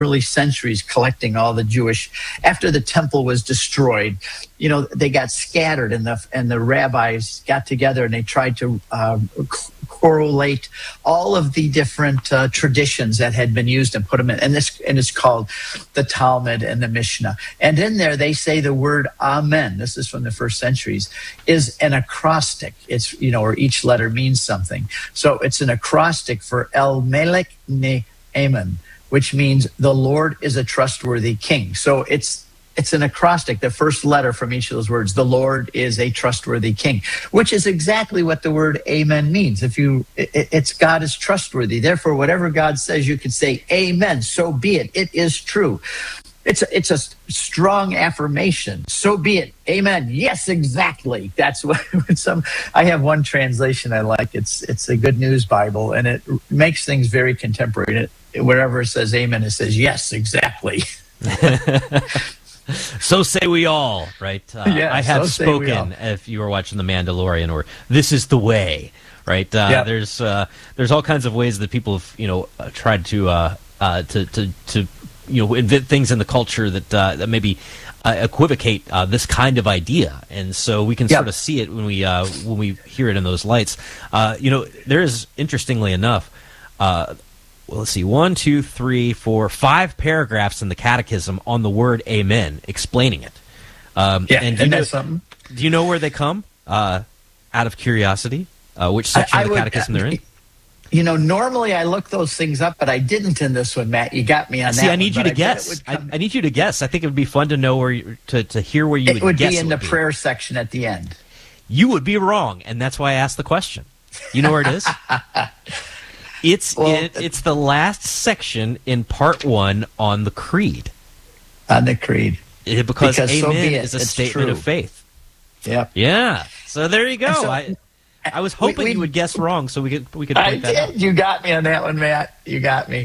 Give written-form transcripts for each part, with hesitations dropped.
early centuries collecting all the Jewish, after the temple was destroyed, they got scattered, and the rabbis got together and they tried to correlate all of the different traditions that had been used and put them in. And it's called the Talmud and the Mishnah. And in there, they say the word Amen. This is from the first centuries, is an acrostic. It's, or each letter means something. So it's an acrostic for El Melech Ne'eman, which means the Lord is a trustworthy king. So it's an acrostic, the first letter from each of those words. The Lord is a trustworthy king, which is exactly what the word amen means. It's God is trustworthy. Therefore, whatever God says, you can say amen. So be it. It is true. It's a strong affirmation. So be it. Amen. Yes, exactly. That's what I have one translation I like. It's a Good News Bible, and it makes things very contemporary. Wherever it says amen, it says yes, exactly. So say we all, right? I have spoken, if you were watching The Mandalorian, or This is the Way, right? There's all kinds of ways that people have, tried to invent things in the culture that maybe equivocate this kind of idea, and so we can sort of see it when we hear it in those lights. There is, interestingly enough, let's see, 1, 2, 3, 4, 5 paragraphs in the Catechism on the word amen, explaining it. And that's something. Do you know where they come? Out of curiosity, which section of the Catechism they're in? Normally I look those things up, but I didn't in this one, Matt. You got me on that. See, I need you to guess. I need you to guess. I think it would be fun to know to hear where you would guess. It would be in the prayer section at the end. You would be wrong, and that's why I asked the question. You know where it is? It's the last section in part 1 on the Creed. On the Creed. Because amen is a statement of faith. Yep. Yeah. So there you go. So, I was hoping you would guess wrong, so we could point that out. You got me on that one, Matt. You got me.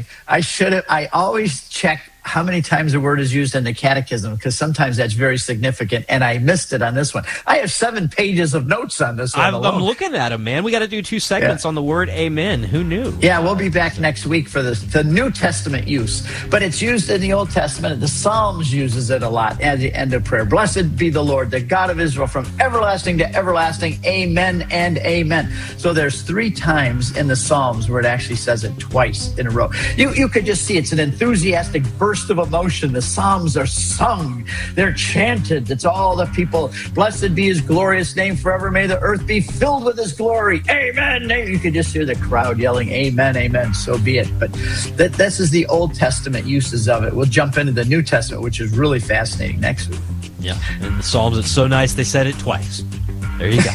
I always check how many times a word is used in the Catechism, because sometimes that's very significant, and I missed it on this one. I have 7 pages of notes on this one. I'm looking at them, man. We got to do 2 segments on the word amen. Who knew? Yeah, we'll be back next week for the New Testament use, but it's used in the Old Testament. The Psalms uses it a lot at the end of prayer. Blessed be the Lord, the God of Israel, from everlasting to everlasting. Amen and amen. So there's 3 times in the Psalms where it actually says it twice in a row. You could just see it's an enthusiastic burst of emotion. The Psalms are sung. They're chanted. It's all the people. Blessed be his glorious name forever. May the earth be filled with his glory. Amen. You could just hear the crowd yelling, amen, amen. So be it. But this is the Old Testament uses of it. We'll jump into the New Testament, which is really fascinating next week. Yeah. And the Psalms, it's so nice they said it twice. There you go.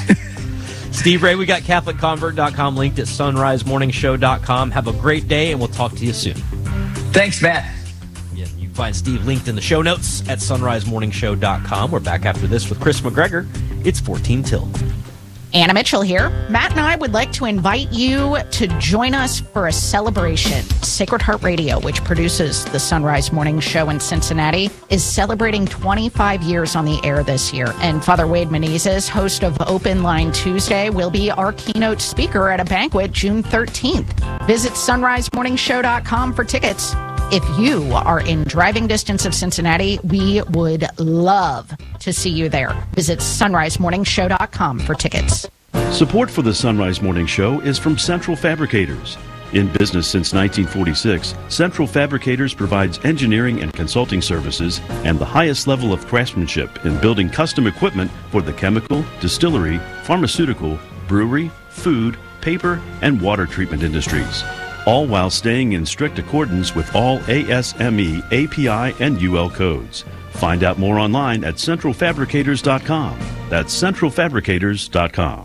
Steve Ray, we got CatholicConvert.com linked at SunriseMorningshow.com. Have a great day, and we'll talk to you soon. Thanks, Matt. Yeah, you can find Steve linked in the show notes at SunriseMorningshow.com. We're back after this with Chris McGregor. It's 14 till. Anna Mitchell here. Matt and I would like to invite you to join us for a celebration. Sacred Heart Radio, which produces the Sunrise Morning Show in Cincinnati, is celebrating 25 years on the air this year. And Father Wade Menezes, host of Open Line Tuesday, will be our keynote speaker at a banquet June 13th. Visit sunrisemorningshow.com for tickets. If you are in driving distance of Cincinnati, we would love to see you there. Visit sunrisemorningshow.com for tickets. Support for the Sunrise Morning Show is from Central Fabricators. In business since 1946, Central Fabricators provides engineering and consulting services and the highest level of craftsmanship in building custom equipment for the chemical, distillery, pharmaceutical, brewery, food, paper, and water treatment industries, all while staying in strict accordance with all ASME, API, and UL codes. Find out more online at centralfabricators.com. That's centralfabricators.com.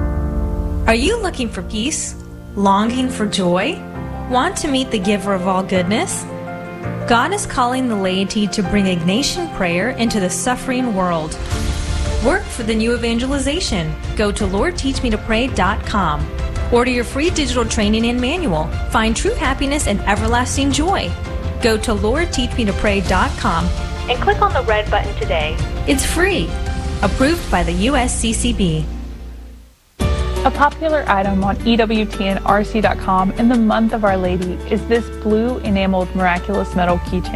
Are you looking for peace? Longing for joy? Want to meet the giver of all goodness? God is calling the laity to bring Ignatian prayer into the suffering world. Work for the new evangelization. Go to LordTeachMeToPray.com. Order your free digital training and manual. Find true happiness and everlasting joy. Go to LordTeachMeToPray.com and click on the red button today. It's free. Approved by the USCCB. A popular item on EWT and RC.com in the month of Our Lady is this blue enameled miraculous metal keychain.